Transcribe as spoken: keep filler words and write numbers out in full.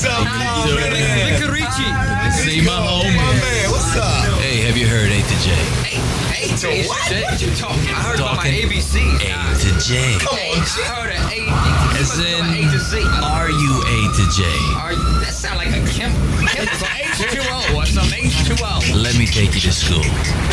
What's up, my man? Licorici. See my homie. My man, what's up? Hey, have you heard A to J? A to what? What you talking? I heard about my Talking A B C. A to J. Come on, I G. heard an A. As in, A to Z. are you A to J? Are you, that sound like a chem. Chem is an H two O or some H two O. Let me take you to school.